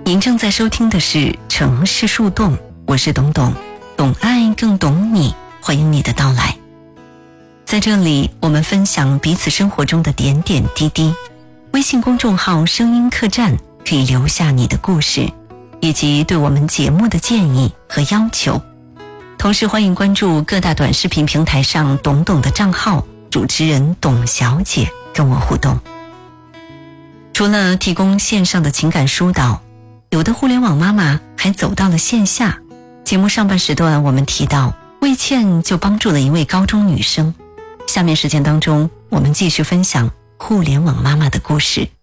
您正在收听的是城市树洞，我是董董，懂爱更懂你，欢迎你的到来。在这里，我们分享彼此生活中的点点滴滴。微信公众号声音客栈可以留下你的故事，以及对我们节目的建议和要求。同时欢迎关注各大短视频平台上董董的账号，主持人董小姐跟我互动。除了提供线上的情感疏导，有的互联网妈妈还走到了线下。节目上半时段我们提到，魏倩就帮助了一位高中女生。下面时间当中，我们继续分享互联网妈妈的故事。